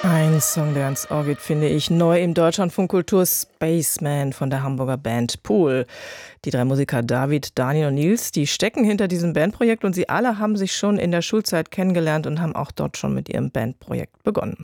Ein Song, der ans Ohr geht, finde ich. Neu im Deutschlandfunk Kultur Spaceman von der Hamburger Band Pool. Die drei Musiker David, Daniel und Nils, die stecken hinter diesem Bandprojekt und sie alle haben sich schon in der Schulzeit kennengelernt und haben auch dort schon mit ihrem Bandprojekt begonnen.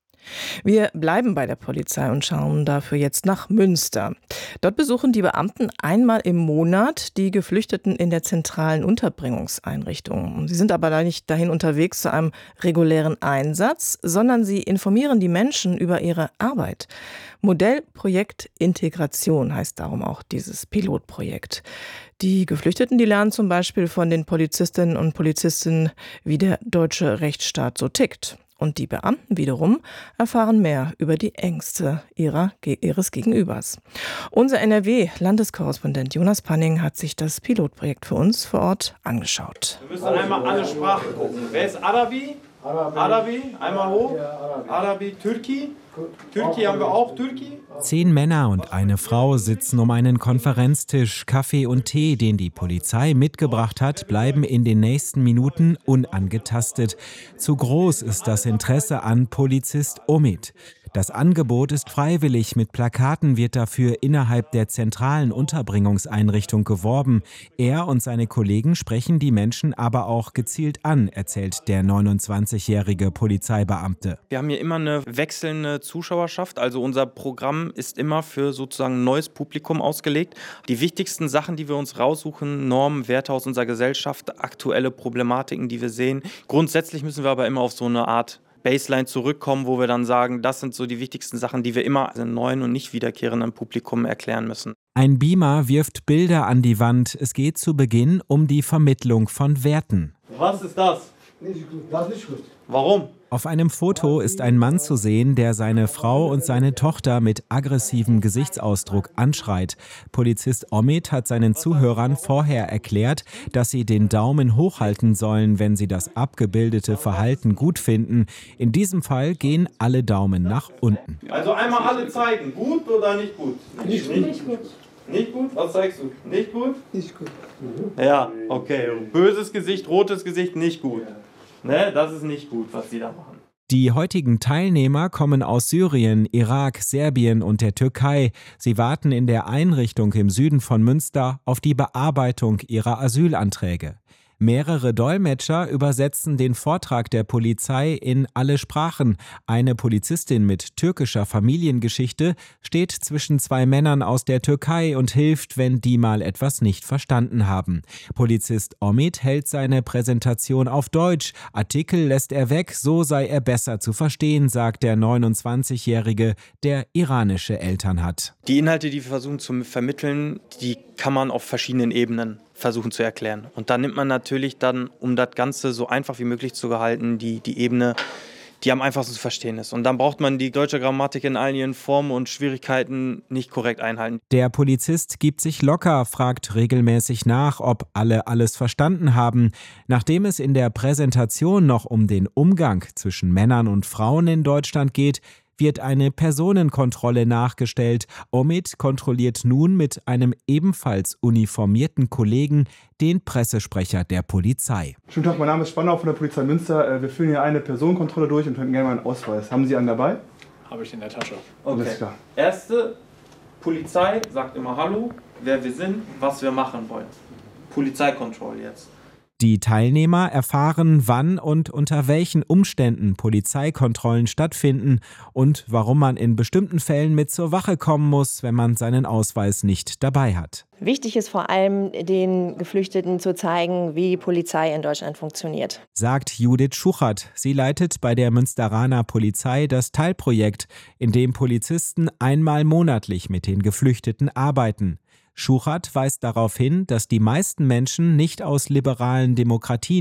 Wir bleiben bei der Polizei und schauen dafür jetzt nach Münster. Dort besuchen die Beamten einmal im Monat die Geflüchteten in der zentralen Unterbringungseinrichtung. Sie sind aber da nicht dahin unterwegs zu einem regulären Einsatz, sondern sie informieren die Menschen über ihre Arbeit. Modellprojekt Integration heißt darum auch dieses Pilotprojekt. Die Geflüchteten, die lernen zum Beispiel von den Polizistinnen und Polizisten, wie der deutsche Rechtsstaat so tickt. Und die Beamten wiederum erfahren mehr über die Ängste ihres Gegenübers. Unser NRW-Landeskorrespondent Jonas Panning hat sich das Pilotprojekt für uns vor Ort angeschaut. Wir müssen einmal alle Sprachen gucken. Wer ist Arabi? Arabi, einmal hoch. Arabi, Türki. Türki haben wir auch, Türki. 10 Männer und eine Frau sitzen um einen Konferenztisch. Kaffee und Tee, den die Polizei mitgebracht hat, bleiben in den nächsten Minuten unangetastet. Zu groß ist das Interesse an Polizist Omid. Das Angebot ist freiwillig. Mit Plakaten wird dafür innerhalb der zentralen Unterbringungseinrichtung geworben. Er und seine Kollegen sprechen die Menschen aber auch gezielt an, erzählt der 29-jährige Polizeibeamte. Wir haben hier immer eine wechselnde Zuschauerschaft. Also unser Programm ist immer für sozusagen ein neues Publikum ausgelegt. Die wichtigsten Sachen, die wir uns raussuchen, Normen, Werte aus unserer Gesellschaft, aktuelle Problematiken, die wir sehen. Grundsätzlich müssen wir aber immer auf so eine Art Baseline zurückkommen, wo wir dann sagen, das sind so die wichtigsten Sachen, die wir immer den neuen und nicht wiederkehrenden Publikum erklären müssen. Ein Beamer wirft Bilder an die Wand. Es geht zu Beginn um die Vermittlung von Werten. Was ist das? Nicht gut, das ist nicht gut. Warum? Auf einem Foto ist ein Mann zu sehen, der seine Frau und seine Tochter mit aggressivem Gesichtsausdruck anschreit. Polizist Omid hat seinen Zuhörern vorher erklärt, dass sie den Daumen hochhalten sollen, wenn sie das abgebildete Verhalten gut finden. In diesem Fall gehen alle Daumen nach unten. Also einmal alle zeigen, gut oder nicht gut? Nicht gut. Nicht gut. Nicht gut? Was zeigst du? Nicht gut? Nicht gut. Ja, okay. Böses Gesicht, rotes Gesicht, nicht gut. Ne, das ist nicht gut, was die da machen. Die heutigen Teilnehmer kommen aus Syrien, Irak, Serbien und der Türkei. Sie warten in der Einrichtung im Süden von Münster auf die Bearbeitung ihrer Asylanträge. Mehrere Dolmetscher übersetzen den Vortrag der Polizei in alle Sprachen. Eine Polizistin mit türkischer Familiengeschichte steht zwischen 2 Männern aus der Türkei und hilft, wenn die mal etwas nicht verstanden haben. Polizist Omid hält seine Präsentation auf Deutsch. Artikel lässt er weg, so sei er besser zu verstehen, sagt der 29-Jährige, der iranische Eltern hat. Die Inhalte, die wir versuchen zu vermitteln, die kann man auf verschiedenen Ebenen versuchen zu erklären. Und dann nimmt man natürlich dann, um das Ganze so einfach wie möglich zu gehalten, die Ebene, die am einfachsten zu verstehen ist. Und dann braucht man die deutsche Grammatik in allen ihren Formen und Schwierigkeiten nicht korrekt einhalten. Der Polizist gibt sich locker, fragt regelmäßig nach, ob alle alles verstanden haben. Nachdem es in der Präsentation noch um den Umgang zwischen Männern und Frauen in Deutschland geht, wird eine Personenkontrolle nachgestellt. Omid kontrolliert nun mit einem ebenfalls uniformierten Kollegen den Pressesprecher der Polizei. Schönen Tag, mein Name ist Spannau von der Polizei Münster. Wir führen hier eine Personenkontrolle durch und hätten gerne mal einen Ausweis. Haben Sie einen dabei? Habe ich in der Tasche. Okay. Alles klar. Erste, Polizei sagt immer Hallo, wer wir sind, was wir machen wollen. Polizeikontrolle jetzt. Die Teilnehmer erfahren, wann und unter welchen Umständen Polizeikontrollen stattfinden und warum man in bestimmten Fällen mit zur Wache kommen muss, wenn man seinen Ausweis nicht dabei hat. Wichtig ist vor allem, den Geflüchteten zu zeigen, wie die Polizei in Deutschland funktioniert. Sagt Judith Schuchert. Sie leitet bei der Münsteraner Polizei das Teilprojekt, in dem Polizisten einmal monatlich mit den Geflüchteten arbeiten. Schuchert weist darauf hin, dass die meisten Menschen nicht aus liberalen Demokratien